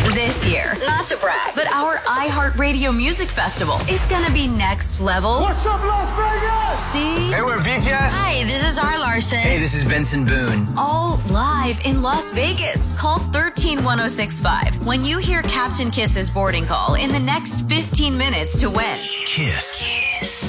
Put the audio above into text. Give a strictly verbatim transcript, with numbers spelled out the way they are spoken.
This year, not to brag, but our iHeartRadio Music Festival is gonna be next level. What's up, Las Vegas? See? Hey, we're B T S. Hi, this is R. Larson. Hey, this is Benson Boone. All live in Las Vegas. Call one three one oh six five when you hear Captain Kiss's boarding call in the next fifteen minutes to win. Kiss. Kiss.